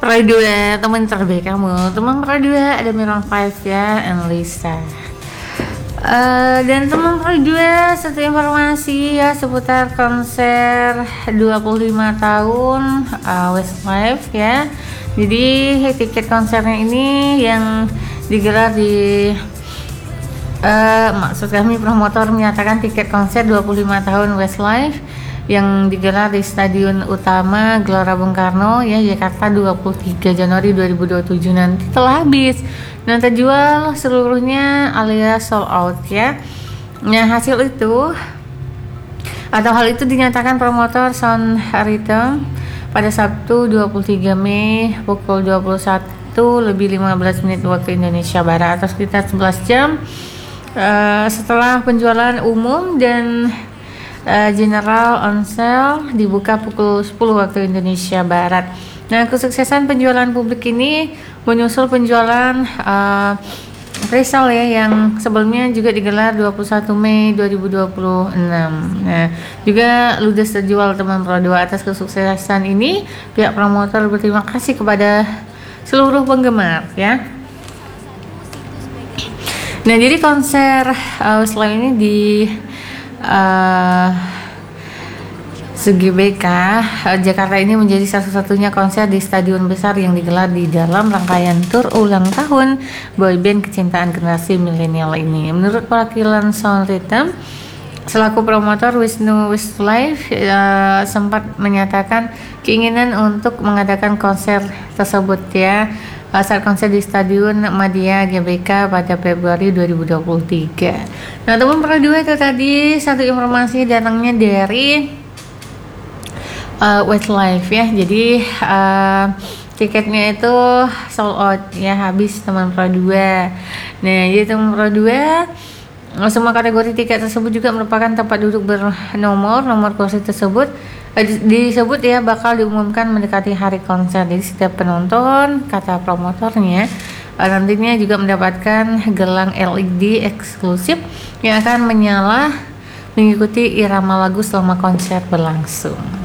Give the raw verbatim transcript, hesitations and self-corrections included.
Roy dua, teman terbaik kamu. Teman Roy dua ada Miron Five ya, and Lisa. Uh, dan teman Roy dua, satu informasi ya seputar konser dua puluh lima tahun uh, Westlife ya. Jadi tiket konsernya ini yang digelar di uh, maksud kami promotor menyatakan tiket konser dua puluh lima tahun Westlife yang digelar di Stadion Utama Gelora Bung Karno ya Jakarta dua puluh tiga Januari dua ribu dua puluh tujuh nanti telah habis dan terjual seluruhnya alias sold out ya. Nah, hasil itu atau hal itu dinyatakan promotor Sound Rhythm pada Sabtu dua puluh tiga Mei pukul dua puluh satu lebih lima belas menit waktu Indonesia Barat atau sekitar sebelas jam uh, setelah penjualan umum dan Uh, General on sale dibuka pukul sepuluh waktu Indonesia Barat. Nah, kesuksesan penjualan publik ini menyusul penjualan uh, presale ya yang sebelumnya juga digelar dua puluh satu Mei dua ribu dua puluh enam. Nah, juga ludes terjual teman Pro dua. Atas kesuksesan ini, pihak promotor berterima kasih kepada seluruh penggemar ya. Nah, jadi konser uh, selain ini di Uh, G B K uh, Jakarta ini menjadi satu-satunya konser di stadion besar yang digelar di dalam rangkaian tur ulang tahun boyband kecintaan generasi milenial ini. Menurut perwakilan Sound Rhythm selaku promotor Wisnu Westlife uh, sempat menyatakan keinginan untuk mengadakan konser tersebut ya saat konser di Stadion Madia G B K pada Februari dua ribu dua puluh tiga. Nah, teman Pro dua itu tadi satu informasi datangnya dari uh, Westlife ya. Jadi uh, tiketnya itu sold out ya, habis teman Pro dua. Nah, jadi teman Pro dua semua kategori tiket tersebut juga merupakan tempat duduk bernomor, nomor kursi tersebut disebut ya bakal diumumkan mendekati hari konser. Jadi setiap penonton, kata promotornya, nantinya juga mendapatkan gelang L E D eksklusif yang akan menyala mengikuti irama lagu selama konser berlangsung.